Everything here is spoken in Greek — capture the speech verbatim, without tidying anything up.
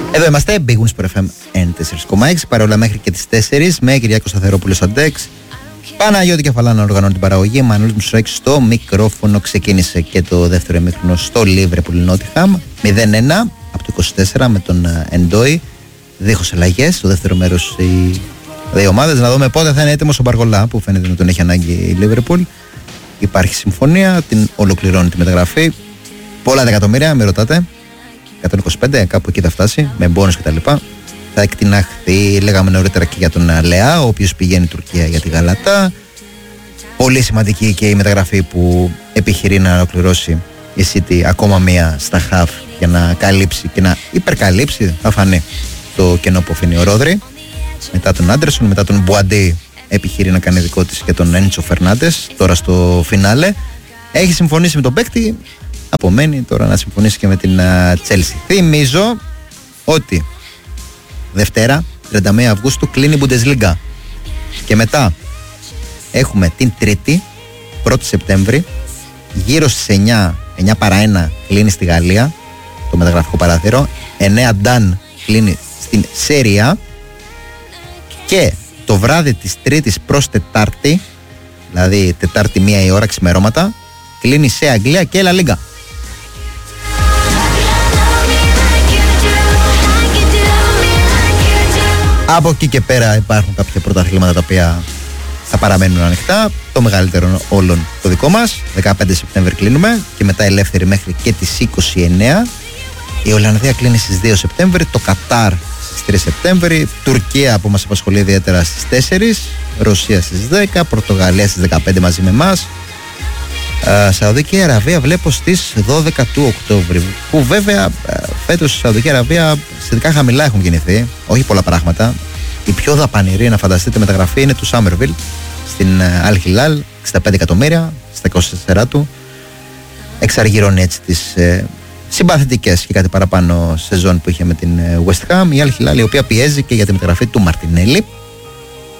Εδώ είμαστε, Big Wins εφ εμ ενενήντα τέσσερα κόμμα έξι, παρόλα μέχρι και τις τέσσερις, με Κυριάκο Σταθερόπουλο Αντέξ, Παναγιώτη Κεφαλά να οργανώνει την παραγωγή, Μανώλης Μουσουράκης στο μικρόφωνο. Ξεκίνησε και το δεύτερο ημίχρονο στο Λίβερπουλ Νότιχαμ, μηδέν ένα από το είκοσι τέσσερα με τον Εντόι, δίχως αλλαγές. Στο δεύτερο μέρος οι δύο ομάδες. Να δούμε πότε θα είναι έτοιμος ο Μπαργολά, που φαίνεται να τον έχει ανάγκη η Λίβερπουλ. Υπάρχει συμφωνία, την ολοκληρώνει τη μεταγραφή. Πολλά δεκατομμύρια, με ρωτάτε. εκατόν είκοσι πέντε, κάπου εκεί θα φτάσει, με μπόνους κτλ. Θα εκτιναχθεί, λέγαμε νωρίτερα, και για τον Λεά, ο οποίος πηγαίνει Τουρκία για τη Γαλατά. Πολύ σημαντική και η μεταγραφή που επιχειρεί να ολοκληρώσει η City, ακόμα μία στα χαφ, για να καλύψει και να υπερκαλύψει, θα φανεί, το κενό που αφήνει ο Ρόδρυ. Μετά τον Άντερσον, μετά τον Μπουαντί, επιχειρεί να κάνει δικό της και τον Έντσο Φερνάντες, τώρα στο φινάλε. Έχει συμφωνήσει με τον παίκτη, απομένει τώρα να συμφωνήσει και με την Chelsea. Θυμίζω ότι Δευτέρα, τριάντα μία Αυγούστου, κλείνει η Bundesliga. Και μετά έχουμε την Τρίτη, πρώτη Σεπτέμβρη, γύρω στις εννιά, εννιά παρά ένα, κλείνει στη Γαλλία το μεταγραφικό παράθυρο. εννιά Νταν κλείνει στην Σέρια. Και το βράδυ της Τρίτης προς Τετάρτη, δηλαδή Τετάρτη μία η ώρα ξημερώματα, κλείνει σε Αγγλία και La Liga. Από εκεί και πέρα υπάρχουν κάποια πρωταθλήματα τα οποία θα παραμένουν ανοιχτά. Το μεγαλύτερο όλων το δικό μας, δεκαπέντε Σεπτέμβρη κλείνουμε, και μετά ελεύθερη μέχρι και τις είκοσι εννέα. Η Ολλανδία κλείνει στις δύο Σεπτέμβρη, το Κατάρ στις τρεις Σεπτέμβρη, Τουρκία που μας απασχολεί ιδιαίτερα στις τέσσερις, Ρωσία στις δέκα, Πορτογαλία στις δεκαπέντε μαζί με εμάς. Uh, Σαουδική Αραβία βλέπω στις δώδεκα του Οκτώβρη, που βέβαια uh, φέτος στη Σαουδική Αραβία σχετικά χαμηλά έχουν γεννηθεί, όχι πολλά πράγματα. Η πιο δαπανηρή, να φανταστείτε, μεταγραφή είναι του Σάμερβιλ στην Al Hilal, εξήντα πέντε εκατομμύρια στα είκοσι τέσσερα του. Εξαργυρώνει έτσι τις uh, συμπαθητικές και κάτι παραπάνω σεζόν που είχε με την uh, West Ham. Η Al Hilal, η οποία πιέζει και για τη μεταγραφή του Μαρτινέλη.